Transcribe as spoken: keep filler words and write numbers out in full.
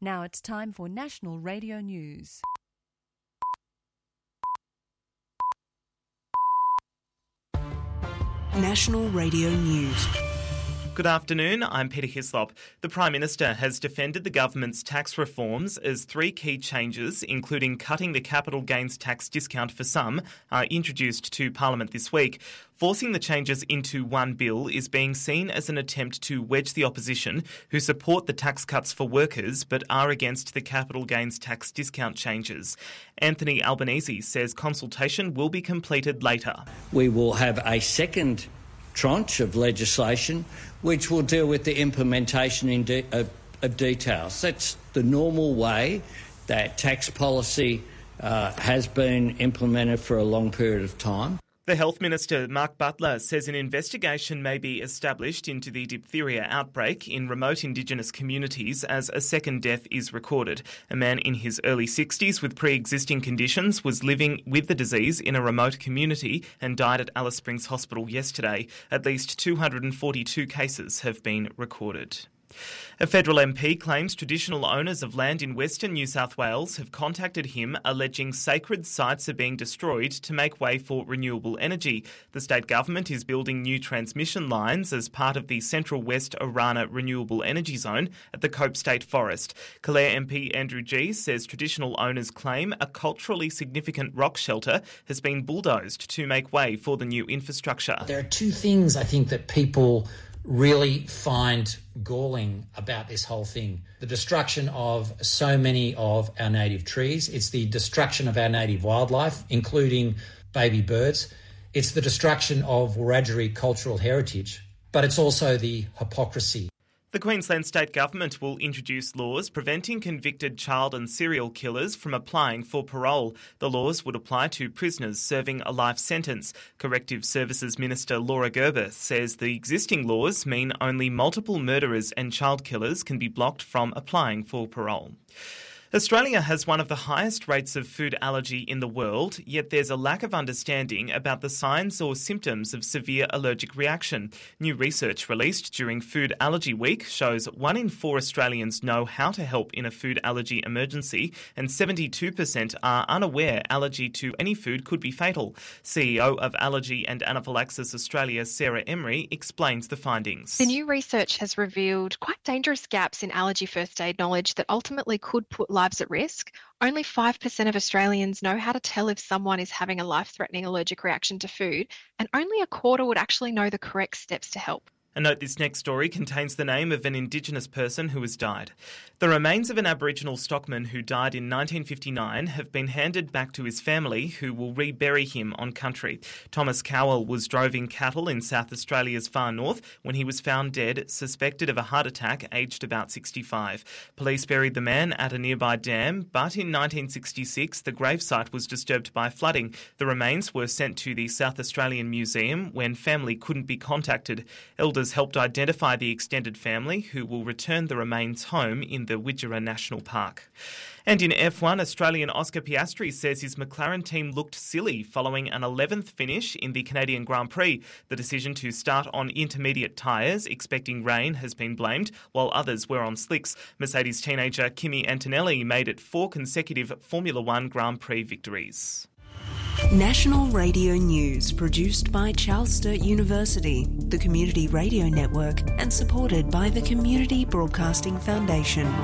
Now it's time for National Radio News. National Radio News. Good afternoon, I'm Peter Hislop. The Prime Minister has defended the government's tax reforms as three key changes, including cutting the capital gains tax discount for some, are introduced to Parliament this week. Forcing the changes into one bill is being seen as an attempt to wedge the opposition, who support the tax cuts for workers but are against the capital gains tax discount changes. Anthony Albanese says consultation will be completed later. We will have a second tranche of legislation which will deal with the implementation in de- of, of details. That's the normal way that tax policy uh, has been implemented for a long period of time. The Health Minister, Mark Butler, says an investigation may be established into the diphtheria outbreak in remote Indigenous communities as a second death is recorded. A man in his early sixties with pre-existing conditions was living with the disease in a remote community and died at Alice Springs Hospital yesterday. At least two hundred forty-two cases have been recorded. A federal M P claims traditional owners of land in Western New South Wales have contacted him alleging sacred sites are being destroyed to make way for renewable energy. The state government is building new transmission lines as part of the Central West Orana Renewable Energy Zone at the Cope State Forest. Calare M P Andrew Gee says traditional owners claim a culturally significant rock shelter has been bulldozed to make way for the new infrastructure. There are two things I think that people really find galling about this whole thing. The destruction of so many of our native trees. It's the destruction of our native wildlife, including baby birds. It's the destruction of Wiradjuri cultural heritage. But it's also the hypocrisy. The Queensland State Government will introduce laws preventing convicted child and serial killers from applying for parole. The laws would apply to prisoners serving a life sentence. Corrective Services Minister Laura Gerber says the existing laws mean only multiple murderers and child killers can be blocked from applying for parole. Australia has one of the highest rates of food allergy in the world, yet there's a lack of understanding about the signs or symptoms of severe allergic reaction. New research released during Food Allergy Week shows one in four Australians know how to help in a food allergy emergency, and seventy-two percent are unaware allergy to any food could be fatal. C E O of Allergy and Anaphylaxis Australia, Sarah Emery, explains the findings. The new research has revealed quite dangerous gaps in allergy first aid knowledge that ultimately could put lives at risk. Only five percent of Australians know how to tell if someone is having a life-threatening allergic reaction to food, and only a quarter would actually know the correct steps to help. And note this next story contains the name of an Indigenous person who has died. The remains of an Aboriginal stockman who died in nineteen fifty-nine have been handed back to his family, who will rebury him on country. Thomas Cowell was droving cattle in South Australia's far north when he was found dead, suspected of a heart attack, aged about sixty-five. Police buried the man at a nearby dam, but in nineteen sixty-six the gravesite was disturbed by flooding. The remains were sent to the South Australian Museum when family couldn't be contacted. Elders helped identify the extended family, who will return the remains home in the Widgerra National Park. And in F one, Australian Oscar Piastri says his McLaren team looked silly following an eleventh finish in the Canadian Grand Prix. The decision to start on intermediate tyres, expecting rain, has been blamed, while others were on slicks. Mercedes teenager Kimi Antonelli made it four consecutive Formula One Grand Prix victories. National Radio News, produced by Charles Sturt University, the Community Radio Network, and supported by the Community Broadcasting Foundation.